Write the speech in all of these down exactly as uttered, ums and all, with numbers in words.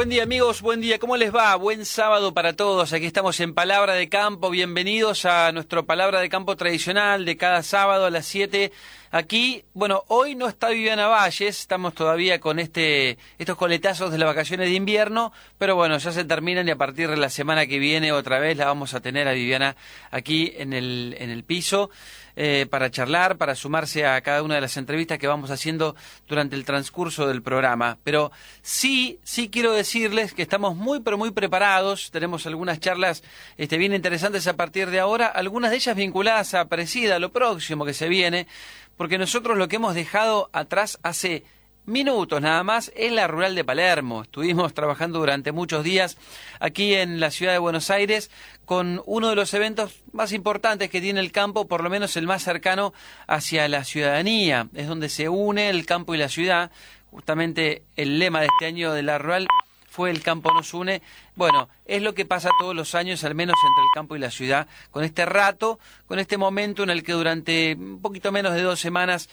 Buen día amigos, buen día, ¿cómo les va? Buen sábado para todos, aquí estamos en Palabra de Campo, bienvenidos a nuestro Palabra de Campo tradicional de cada sábado a las siete. Aquí, bueno, hoy no está Viviana Valles, estamos todavía con este estos coletazos de las vacaciones de invierno, pero bueno, ya se terminan y a partir de la semana que viene otra vez la vamos a tener a Viviana aquí en el, en el piso eh, para charlar, para sumarse a cada una de las entrevistas que vamos haciendo durante el transcurso del programa. Pero sí, sí quiero decirles que estamos muy, pero muy preparados, tenemos algunas charlas este, bien interesantes a partir de ahora, algunas de ellas vinculadas a Presida, a lo próximo que se viene, porque nosotros lo que hemos dejado atrás hace minutos nada más es la rural de Palermo. Estuvimos trabajando durante muchos días aquí en la ciudad de Buenos Aires con uno de los eventos más importantes que tiene el campo, por lo menos el más cercano hacia la ciudadanía. Es donde se une el campo y la ciudad. Justamente el lema de este año de la rural fue "El campo nos une". Bueno, es lo que pasa todos los años, al menos entre el campo y la ciudad, con este rato, con este momento en el que durante un poquito menos de dos semanas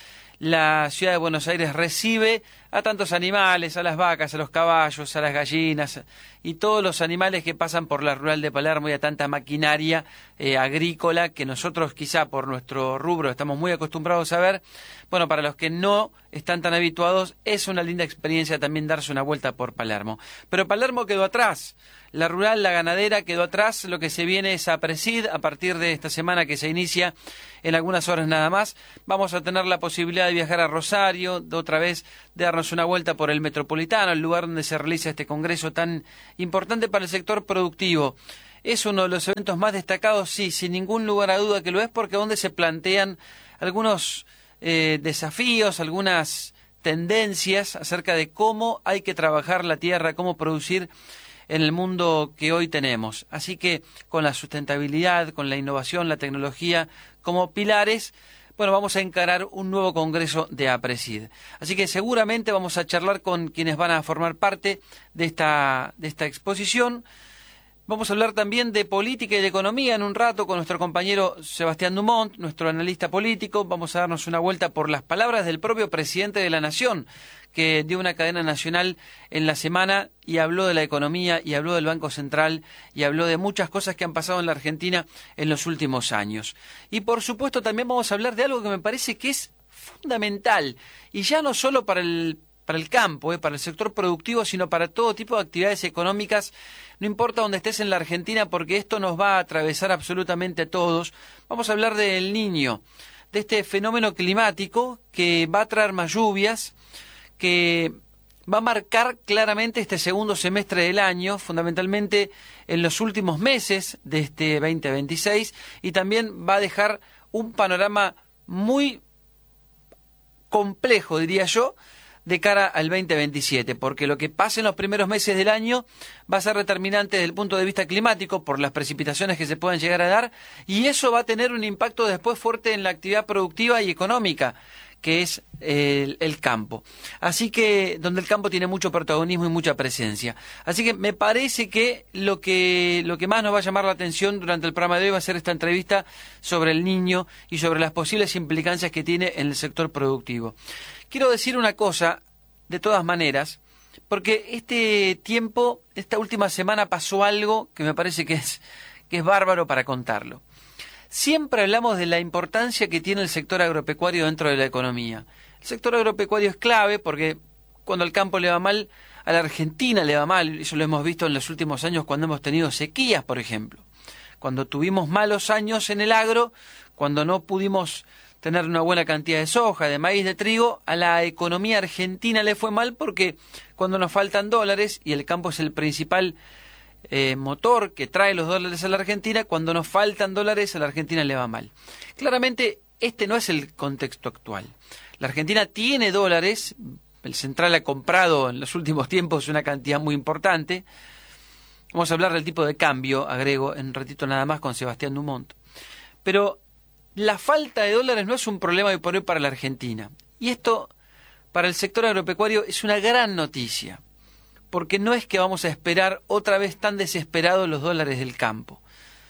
la ciudad de Buenos Aires recibe a tantos animales, a las vacas, a los caballos, a las gallinas y todos los animales que pasan por la rural de Palermo y a tanta maquinaria eh, agrícola que nosotros quizá por nuestro rubro estamos muy acostumbrados a ver. Bueno, para los que no están tan habituados, es una linda experiencia también darse una vuelta por Palermo. Pero Palermo quedó atrás. La rural, la ganadera quedó atrás, lo que se viene es Aprecid a partir de esta semana que se inicia en algunas horas nada más. Vamos a tener la posibilidad de viajar a Rosario, de otra vez de darnos una vuelta por el Metropolitano, el lugar donde se realiza este congreso tan importante para el sector productivo. Es uno de los eventos más destacados, sí, sin ningún lugar a duda que lo es, porque donde se plantean algunos eh, desafíos, algunas tendencias acerca de cómo hay que trabajar la tierra, cómo producir en el mundo que hoy tenemos. Así que con la sustentabilidad, con la innovación, la tecnología como pilares, bueno, vamos a encarar un nuevo congreso de Aprecid. Así que seguramente vamos a charlar con quienes van a formar parte de esta, de esta exposición. Vamos a hablar también de política y de economía en un rato con nuestro compañero Sebastián Dumont, nuestro analista político. Vamos a darnos una vuelta por las palabras del propio presidente de la Nación, que dio una cadena nacional en la semana y habló de la economía y habló del Banco Central y habló de muchas cosas que han pasado en la Argentina en los últimos años. Y por supuesto también vamos a hablar de algo que me parece que es fundamental, y ya no solo para el para el campo, eh, para el sector productivo, sino para todo tipo de actividades económicas, no importa dónde estés en la Argentina, porque esto nos va a atravesar absolutamente a todos. Vamos a hablar del Niño, de este fenómeno climático que va a traer más lluvias, que va a marcar claramente este segundo semestre del año, fundamentalmente en los últimos meses de este veinte veintiséis, y también va a dejar un panorama muy complejo, diría yo, de cara al veinte veintisiete, porque lo que pase en los primeros meses del año va a ser determinante desde el punto de vista climático por las precipitaciones que se puedan llegar a dar, y eso va a tener un impacto después fuerte en la actividad productiva y económica, que es el, el campo. Así que, donde el campo tiene mucho protagonismo y mucha presencia. Así que me parece que lo que lo que más nos va a llamar la atención durante el programa de hoy va a ser esta entrevista sobre el Niño y sobre las posibles implicancias que tiene en el sector productivo. Quiero decir una cosa, de todas maneras, porque este tiempo, esta última semana pasó algo que me parece que es, que es bárbaro para contarlo. Siempre hablamos de la importancia que tiene el sector agropecuario dentro de la economía. El sector agropecuario es clave porque cuando al campo le va mal, a la Argentina le va mal. Eso lo hemos visto en los últimos años cuando hemos tenido sequías, por ejemplo. Cuando tuvimos malos años en el agro, cuando no pudimos tener una buena cantidad de soja, de maíz, de trigo, a la economía argentina le fue mal porque cuando nos faltan dólares, y el campo es el principal Eh, motor que trae los dólares a la Argentina, cuando nos faltan dólares a la Argentina le va mal. Claramente este no es el contexto actual. La Argentina tiene dólares, el Central ha comprado en los últimos tiempos una cantidad muy importante. Vamos a hablar del tipo de cambio, agrego en un ratito nada más con Sebastián Dumont. Pero la falta de dólares no es un problema hoy por hoy para la Argentina. Y esto para el sector agropecuario es una gran noticia, porque no es que vamos a esperar otra vez tan desesperados los dólares del campo.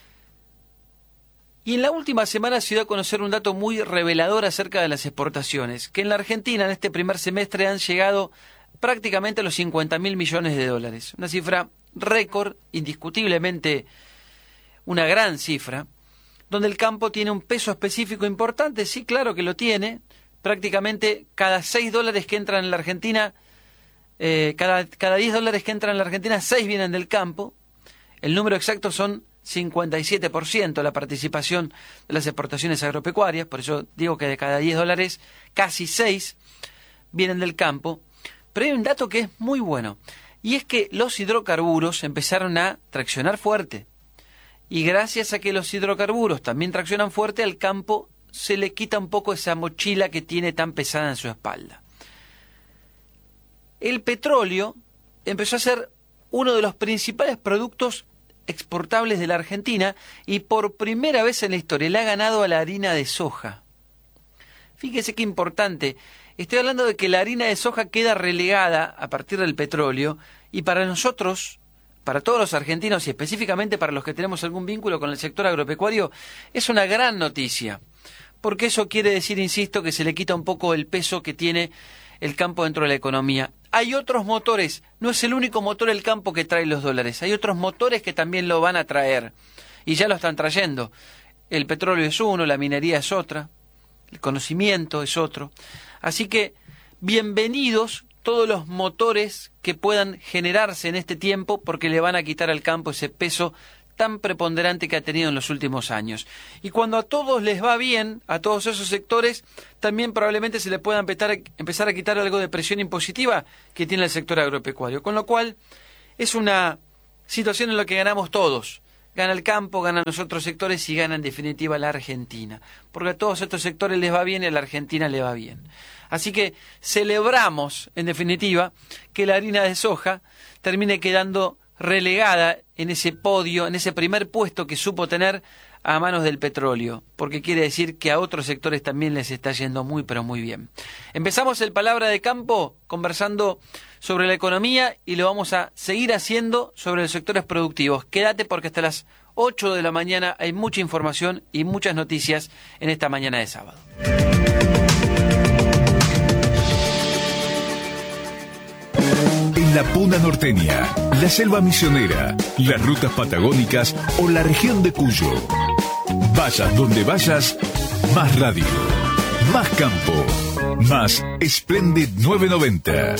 Y en la última semana se dio a conocer un dato muy revelador acerca de las exportaciones, que en la Argentina en este primer semestre han llegado prácticamente los cincuenta mil millones de dólares. Una cifra récord, indiscutiblemente una gran cifra, donde el campo tiene un peso específico importante, sí, claro que lo tiene. Prácticamente cada seis dólares que entran en la Argentina, eh, cada, cada diez dólares que entran en la Argentina, seis vienen del campo. El número exacto son cincuenta y siete por ciento la participación de las exportaciones agropecuarias, por eso digo que de cada diez dólares, casi seis vienen del campo. Pero hay un dato que es muy bueno, y es que los hidrocarburos empezaron a traccionar fuerte. Y gracias a que los hidrocarburos también traccionan fuerte, al campo se le quita un poco esa mochila que tiene tan pesada en su espalda. El petróleo empezó a ser uno de los principales productos exportables de la Argentina y por primera vez en la historia le ha ganado a la harina de soja. Fíjese qué importante. Estoy hablando de que la harina de soja queda relegada a partir del petróleo y para nosotros, para todos los argentinos y específicamente para los que tenemos algún vínculo con el sector agropecuario, es una gran noticia. Porque eso quiere decir, insisto, que se le quita un poco el peso que tiene el campo dentro de la economía. Hay otros motores, no es el único motor el campo que trae los dólares, hay otros motores que también lo van a traer y ya lo están trayendo. El petróleo es uno, la minería es otra, el conocimiento es otro. Así que bienvenidos todos los motores que puedan generarse en este tiempo porque le van a quitar al campo ese peso tan preponderante que ha tenido en los últimos años. Y cuando a todos les va bien, a todos esos sectores, también probablemente se le pueda empezar a, empezar a quitar algo de presión impositiva que tiene el sector agropecuario. Con lo cual, es una situación en la que ganamos todos. Gana el campo, ganan los otros sectores y gana en definitiva la Argentina. Porque a todos estos sectores les va bien y a la Argentina le va bien. Así que celebramos, en definitiva, que la harina de soja termine quedando relegada en ese podio, en ese primer puesto que supo tener a manos del petróleo, porque quiere decir que a otros sectores también les está yendo muy pero muy bien. Empezamos el Palabra de Campo conversando sobre la economía y lo vamos a seguir haciendo sobre los sectores productivos. Quédate porque hasta las ocho de la mañana hay mucha información y muchas noticias en esta mañana de sábado. En la Puna Norteña, la selva misionera, las rutas patagónicas o la región de Cuyo. Vayas donde vayas, más radio, más campo, más Splendid novecientos noventa.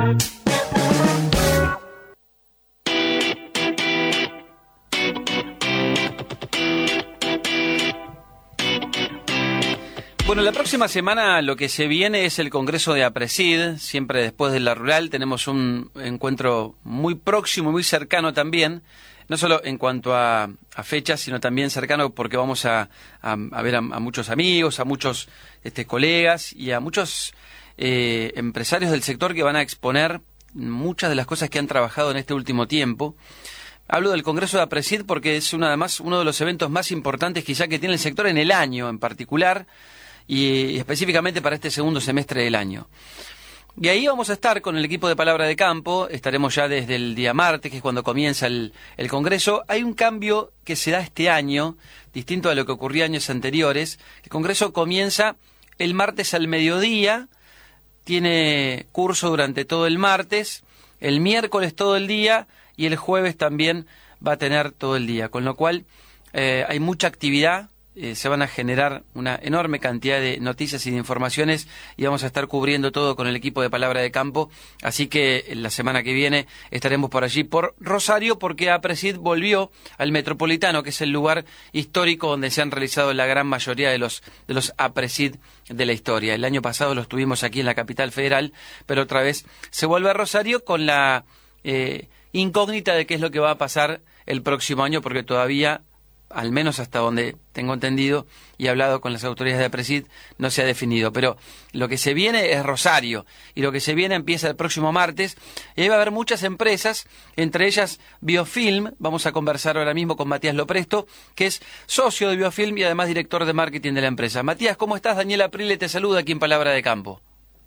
Bueno, la próxima semana lo que se viene es el Congreso de APRESID, siempre después de la rural. Tenemos un encuentro muy próximo y muy cercano también, no solo en cuanto a, a fechas, sino también cercano porque vamos a, a, a ver a, a muchos amigos, a muchos este, colegas y a muchos eh, empresarios del sector que van a exponer muchas de las cosas que han trabajado en este último tiempo. Hablo del Congreso de APRESID porque es una, además uno de los eventos más importantes quizá que tiene el sector en el año en particular, y específicamente para este segundo semestre del año. Y ahí vamos a estar con el equipo de Palabra de Campo, estaremos ya desde el día martes, que es cuando comienza el, el Congreso. Hay un cambio que se da este año, distinto a lo que ocurría años anteriores. El Congreso comienza el martes al mediodía, tiene curso durante todo el martes, el miércoles todo el día y el jueves también va a tener todo el día, con lo cual eh, hay mucha actividad. Eh, se van a generar una enorme cantidad de noticias y de informaciones y vamos a estar cubriendo todo con el equipo de Palabra de Campo, así que la semana que viene estaremos por allí por Rosario porque APRESID volvió al Metropolitano, que es el lugar histórico donde se han realizado la gran mayoría de los de los APRESID de la historia. El año pasado los tuvimos aquí en la capital federal, pero otra vez se vuelve a Rosario con la eh, incógnita de qué es lo que va a pasar el próximo año, porque todavía, al menos hasta donde tengo entendido y he hablado con las autoridades de APRESID, no se ha definido. Pero lo que se viene es Rosario, y lo que se viene empieza el próximo martes, y ahí va a haber muchas empresas, entre ellas Biofilm. Vamos a conversar ahora mismo con Matías Lopresto, que es socio de Biofilm y además director de marketing de la empresa. Matías, ¿cómo estás? Daniel Aprile te saluda aquí en Palabra de Campo.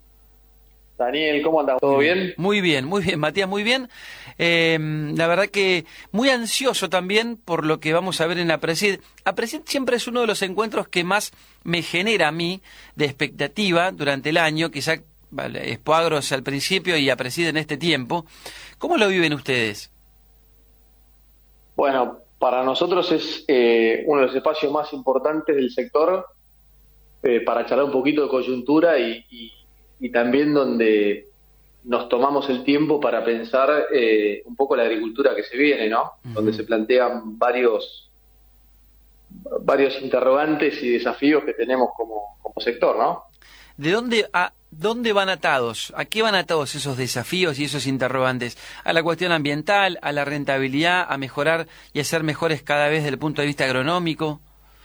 Daniel, ¿cómo andas? ¿Todo bien? Muy bien, muy bien, Matías, muy bien. Eh, la verdad que muy ansioso también por lo que vamos a ver en APRESID. APRESID siempre es uno de los encuentros que más me genera a mí de expectativa durante el año, quizá vale, Expoagros al principio y Apresid en este tiempo. ¿Cómo lo viven ustedes? Bueno, para nosotros es eh, uno de los espacios más importantes del sector eh, para charlar un poquito de coyuntura y, y, y también donde nos tomamos el tiempo para pensar eh, un poco la agricultura que se viene, ¿no? Uh-huh. Donde se plantean varios varios interrogantes y desafíos que tenemos como, como sector, ¿no? ¿De dónde a dónde van atados? ¿A qué van atados esos desafíos y esos interrogantes? ¿A la cuestión ambiental, a la rentabilidad, a mejorar y a ser mejores cada vez desde el punto de vista agronómico?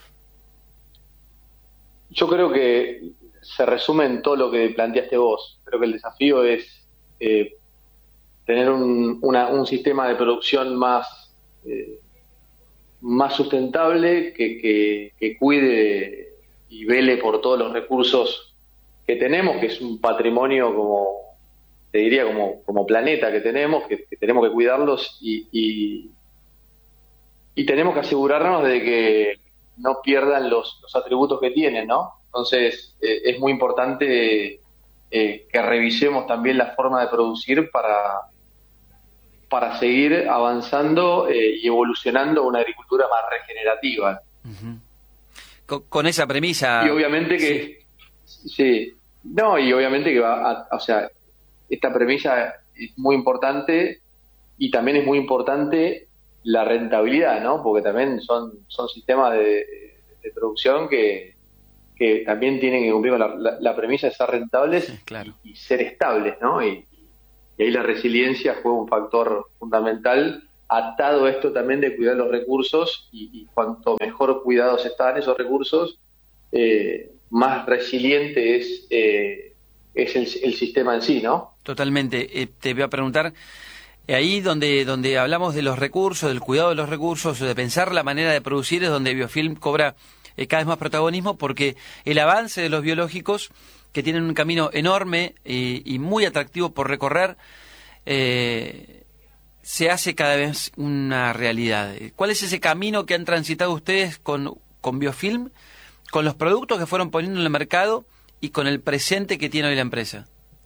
Yo creo que se resume en todo lo que planteaste vos. Creo que el desafío es eh, tener un, una, un sistema de producción más, eh, más sustentable, que, que, que cuide y vele por todos los recursos que tenemos, que es un patrimonio, como te diría, como, como planeta que tenemos, que, que tenemos que cuidarlos y, y, y tenemos que asegurarnos de que no pierdan los, los atributos que tienen, ¿no? Entonces, eh, es muy importante eh, que revisemos también la forma de producir para, para seguir avanzando eh, y evolucionando una agricultura más regenerativa. Uh-huh. Con, con esa premisa... Y obviamente que... Sí. sí no, y obviamente que va a... O sea, esta premisa es muy importante y también es muy importante la rentabilidad, ¿no? Porque también son, son sistemas de, de producción que... que también tienen que cumplir con la, la, la premisa de ser rentables, sí, claro. y, y ser estables, ¿no? Y, y ahí la resiliencia juega un factor fundamental, atado a esto también de cuidar los recursos, y, y cuanto mejor cuidados están esos recursos, eh, más resiliente es, eh, es el, el sistema en sí, ¿no? Totalmente. Eh, te voy a preguntar, ahí donde, donde hablamos de los recursos, del cuidado de los recursos, de pensar la manera de producir, es donde Biofilm cobra Eh, cada vez más protagonismo, porque el avance de los biológicos, que tienen un camino enorme y, y muy atractivo por recorrer, eh, se hace cada vez una realidad. ¿Cuál es ese camino que han transitado ustedes con, con Biofilm, con los productos que fueron poniendo en el mercado y con el presente que tiene hoy la empresa?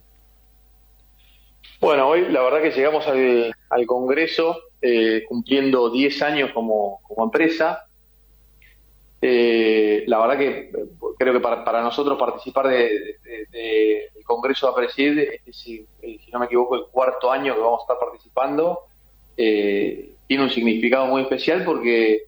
Bueno, hoy la verdad que llegamos al, al Congreso eh, cumpliendo diez años como, como empresa. Eh, la verdad que creo que para, para nosotros participar de, de, de, del Congreso de Apresid, este, si, si no me equivoco, el cuarto año que vamos a estar participando, eh, tiene un significado muy especial porque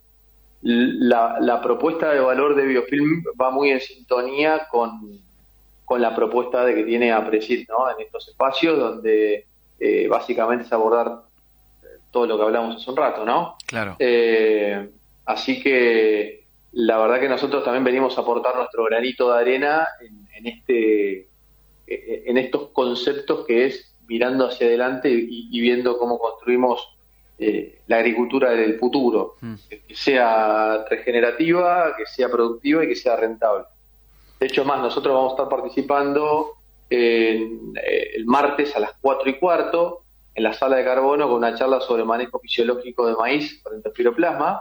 la, la propuesta de valor de Biofilm va muy en sintonía con, con la propuesta de que tiene Apresid, ¿no? En estos espacios donde eh, básicamente es abordar todo lo que hablamos hace un rato, ¿no? Claro. Eh, así que la verdad que nosotros también venimos a aportar nuestro granito de arena en, en este en estos conceptos, que es mirando hacia adelante y, y viendo cómo construimos eh, la agricultura del futuro, mm. que sea regenerativa, que sea productiva y que sea rentable. De hecho, más, nosotros vamos a estar participando en, eh, el martes a las cuatro y cuarto en la sala de carbono con una charla sobre manejo fisiológico de maíz frente al piroplasma.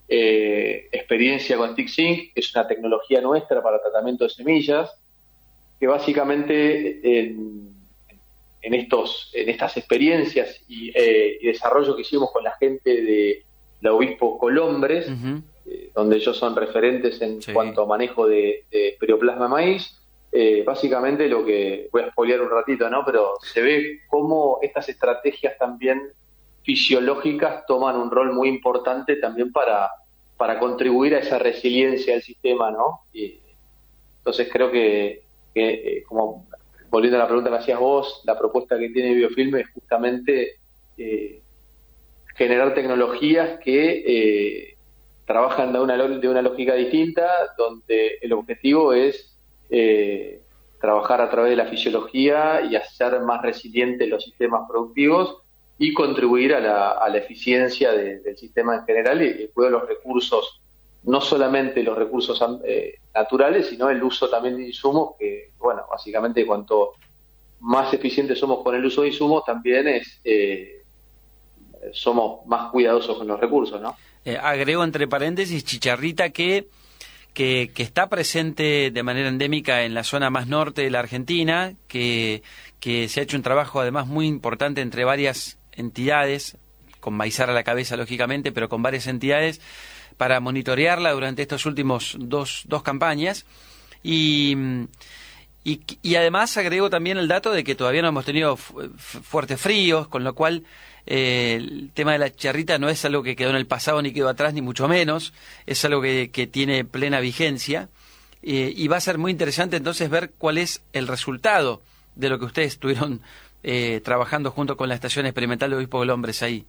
Eh, experiencia con StickSync, que es una tecnología nuestra para tratamiento de semillas, que básicamente en, en, estos, en estas experiencias y, eh, y desarrollo que hicimos con la gente de la Obispo Colombres, uh-huh. eh, donde ellos son referentes en sí. cuanto a manejo de, de piroplasma de maíz, eh, básicamente lo que, voy a spoilear un ratito, ¿no? Pero se ve cómo estas estrategias también fisiológicas toman un rol muy importante también para, para contribuir a esa resiliencia del sistema, ¿no? Y entonces creo que, que eh, como volviendo a la pregunta que hacías vos, la propuesta que tiene Biofilm es justamente eh, generar tecnologías que eh, trabajan de una, de una lógica distinta, donde el objetivo es eh, trabajar a través de la fisiología y hacer más resilientes los sistemas productivos y contribuir a la, a la eficiencia de, del sistema en general y el cuidado de los recursos, no solamente los recursos eh, naturales, sino el uso también de insumos, que, bueno, básicamente cuanto más eficientes somos con el uso de insumos, también es eh, somos más cuidadosos con los recursos, ¿no? Eh, agrego entre paréntesis, Chicharrita, que que, que está presente de manera endémica en la zona más norte de la Argentina, que, que se ha hecho un trabajo además muy importante entre varias entidades, con Maizar a la cabeza lógicamente, pero con varias entidades, para monitorearla durante estos últimos dos, dos campañas. Y, y, y además agrego también el dato de que todavía no hemos tenido fu fuertes fríos, con lo cual eh, el tema de la chicharrita no es algo que quedó en el pasado ni quedó atrás, ni mucho menos, es algo que, que tiene plena vigencia. Eh, y va a ser muy interesante entonces ver cuál es el resultado de lo que ustedes estuvieron eh, trabajando junto con la Estación Experimental de Obispo Glombres ahí.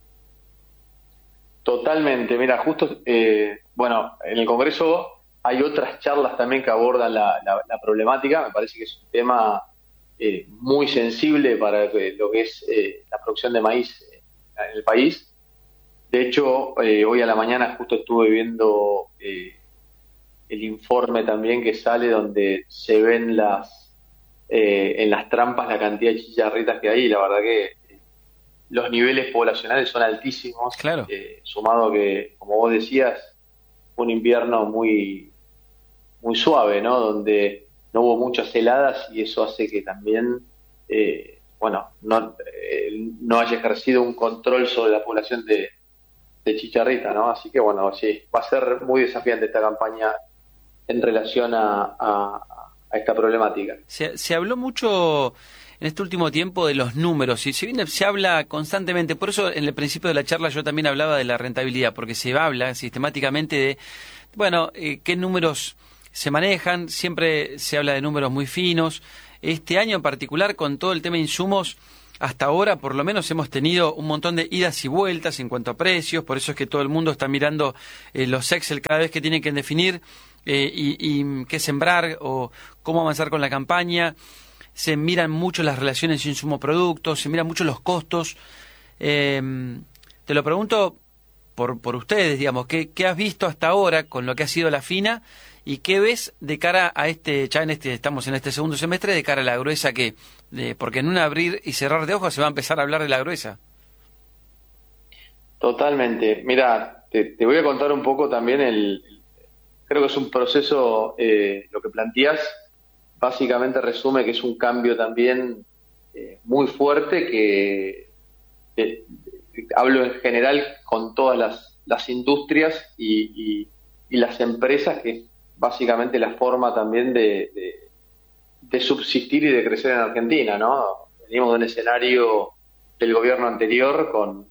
Totalmente, mira, justo, eh, bueno, en el Congreso hay otras charlas también que abordan la, la, la problemática. Me parece que es un tema eh, muy sensible para lo que es eh, la producción de maíz en el país. De hecho, eh, hoy a la mañana justo estuve viendo eh, el informe también que sale donde se ven las eh, en las trampas la cantidad de chicharritas que hay, y la verdad que los niveles poblacionales son altísimos, claro. eh, sumado a que, como vos decías, fue un invierno muy, muy suave, ¿no? Donde no hubo muchas heladas y eso hace que también, eh, bueno, no, eh, no haya ejercido un control sobre la población de, de chicharrita, ¿no? Así que, bueno, sí, va a ser muy desafiante esta campaña en relación a, a, a esta problemática. Se, se habló mucho en este último tiempo de los números, y si bien se habla constantemente, por eso en el principio de la charla yo también hablaba de la rentabilidad, porque se habla sistemáticamente de, bueno, eh, qué números se manejan, siempre se habla de números muy finos. Este año en particular, con todo el tema de insumos, hasta ahora por lo menos hemos tenido un montón de idas y vueltas en cuanto a precios, por eso es que todo el mundo está mirando eh, los Excel cada vez que tienen que definir eh, y, y qué sembrar o cómo avanzar con la campaña. Se miran mucho las relaciones insumo-producto, se miran mucho los costos. Eh, te lo pregunto por, por ustedes, digamos, ¿qué, ¿qué has visto hasta ahora con lo que ha sido la fina y qué ves de cara a este, ya en este, estamos en este segundo semestre, de cara a la gruesa que, eh, porque en un abrir y cerrar de ojos se va a empezar a hablar de la gruesa? Totalmente. Mira, te, te voy a contar un poco también el, creo que es un proceso, eh, lo que planteás, básicamente resume que es un cambio también eh, muy fuerte que eh, hablo en general con todas las, las industrias y, y, y las empresas, que es básicamente la forma también de, de, de subsistir y de crecer en Argentina, ¿no? Venimos de un escenario del gobierno anterior con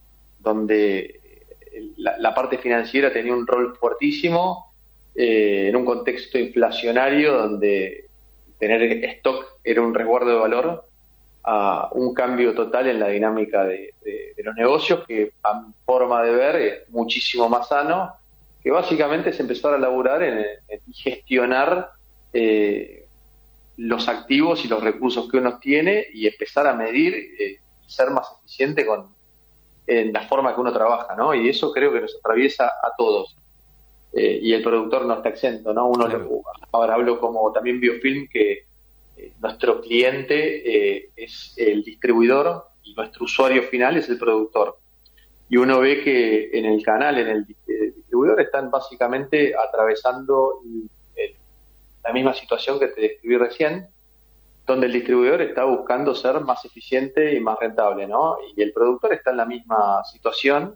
donde la, la parte financiera tenía un rol fuertísimo eh, en un contexto inflacionario donde tener stock era un resguardo de valor, a un cambio total en la dinámica de, de, de los negocios, que a mi forma de ver es muchísimo más sano, que básicamente es empezar a laburar en, en gestionar eh, los activos y los recursos que uno tiene y empezar a medir eh, y ser más eficiente con en la forma que uno trabaja, ¿no? Y eso creo que nos atraviesa a todos. Eh, y el productor no está exento, ¿no? Uno claro. lo, ahora hablo como también Biofilm, que eh, nuestro cliente eh, es el distribuidor y nuestro usuario final es el productor. Y uno ve que en el canal, en el distribuidor, están básicamente atravesando el, el, la misma situación que te describí recién, donde el distribuidor está buscando ser más eficiente y más rentable, ¿no? Y el productor está en la misma situación,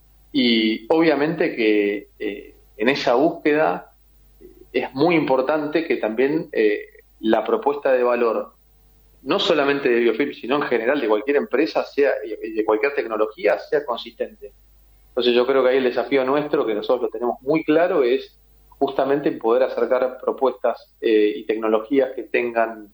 y obviamente que eh, en esa búsqueda es muy importante que también eh, la propuesta de valor, no solamente de Biofilm, sino en general de cualquier empresa, sea de cualquier tecnología, sea consistente. Entonces yo creo que ahí el desafío nuestro, que nosotros lo tenemos muy claro, es justamente poder acercar propuestas eh, y tecnologías que tengan,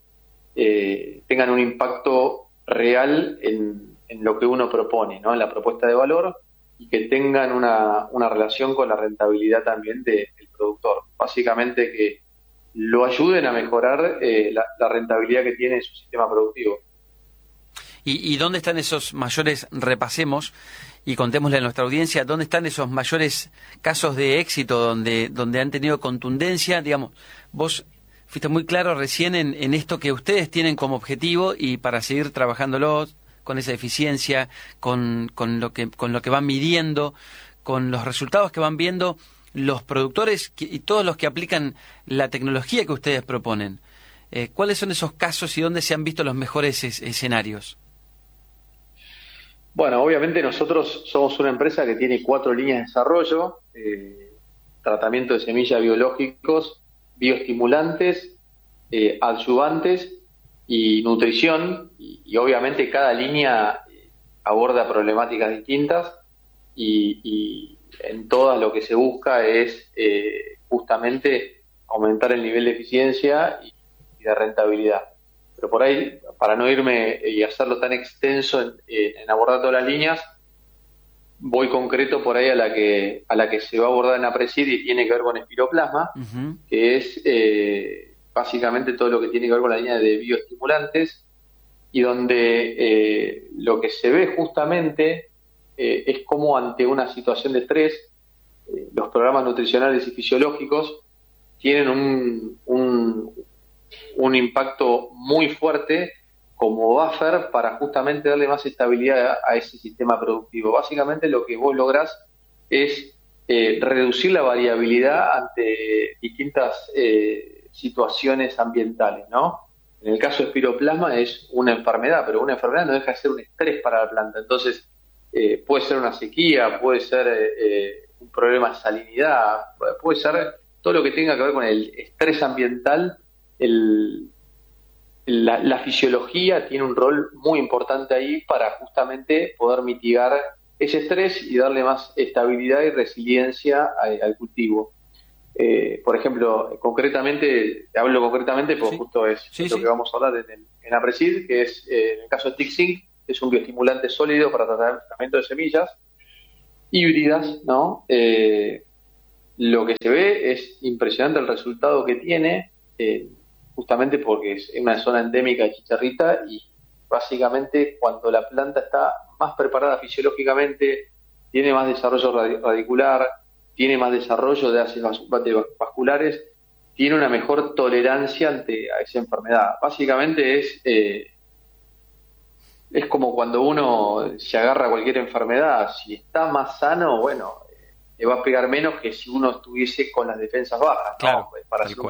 eh, tengan un impacto real en, en lo que uno propone, ¿no? En la propuesta de valor, y que tengan una, una relación con la rentabilidad también de, del productor. Básicamente que lo ayuden a mejorar eh, la, la rentabilidad que tiene su sistema productivo. ¿Y, ¿Y dónde están esos mayores, repasemos y contémosle a nuestra audiencia, dónde están esos mayores casos de éxito donde, donde han tenido contundencia? Digamos, vos fuiste muy claro recién en, en esto que ustedes tienen como objetivo, y para seguir trabajándolo con esa eficiencia, con, con, lo que, con lo que van midiendo, con los resultados que van viendo, los productores y todos los que aplican la tecnología que ustedes proponen? Eh, ¿Cuáles son esos casos y dónde se han visto los mejores es- escenarios? Bueno, obviamente nosotros somos una empresa que tiene cuatro líneas de desarrollo, eh, tratamiento de semillas biológicos, bioestimulantes, eh, adyuvantes y nutrición, y, y obviamente cada línea eh, aborda problemáticas distintas y, y en todas lo que se busca es eh, justamente aumentar el nivel de eficiencia y, y de rentabilidad. Pero por ahí, para no irme y hacerlo tan extenso en, en abordar todas las líneas, voy concreto por ahí a la que a la que se va a abordar en APRESID y tiene que ver con espiroplasma, Uh-huh. que es eh, básicamente todo lo que tiene que ver con la línea de bioestimulantes, y donde eh, lo que se ve justamente eh, es cómo ante una situación de estrés, eh, los programas nutricionales y fisiológicos tienen un, un un impacto muy fuerte como buffer para justamente darle más estabilidad a, a ese sistema productivo. Básicamente lo que vos lográs es eh, reducir la variabilidad ante distintas eh, situaciones ambientales, ¿no? En el caso de espiroplasma es una enfermedad, pero una enfermedad no deja de ser un estrés para la planta. Entonces, eh, puede ser una sequía, puede ser eh, un problema de salinidad, puede ser todo lo que tenga que ver con el estrés ambiental. El, la, la fisiología tiene un rol muy importante ahí para justamente poder mitigar ese estrés y darle más estabilidad y resiliencia a, al cultivo. Eh, por ejemplo, concretamente, hablo concretamente porque Sí. justo es Sí, lo sí. que vamos a hablar en, en APRESID, que es eh, en el caso de TICSYNC, es un bioestimulante sólido para tratamiento de semillas híbridas, ¿no? Eh, lo que se ve es impresionante el resultado que tiene, eh, justamente porque es una zona endémica de chicharrita y básicamente cuando la planta está más preparada fisiológicamente, tiene más desarrollo radicular, tiene más desarrollo de ácidos vasculares, tiene una mejor tolerancia ante a esa enfermedad. Básicamente es eh, es como cuando uno se agarra a cualquier enfermedad, si está más sano, bueno, le va a pegar menos que si uno estuviese con las defensas bajas, ¿no? Claro, Para tal hacer cual.